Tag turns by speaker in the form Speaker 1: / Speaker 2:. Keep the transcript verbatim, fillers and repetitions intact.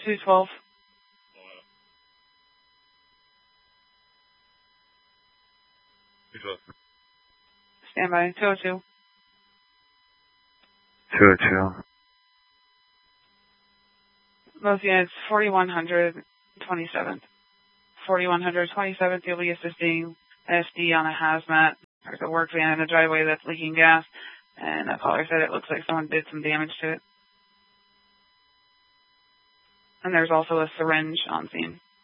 Speaker 1: two twelve. Stand by. two oh two.
Speaker 2: two oh two.
Speaker 1: Both units, forty-one hundred twenty-seventh. forty-one hundred twenty-seventh, you'll be assisting S D on a hazmat. There's a work van in the driveway that's leaking gas, and a caller said it looks like someone did some damage to it. And there's also a syringe on scene.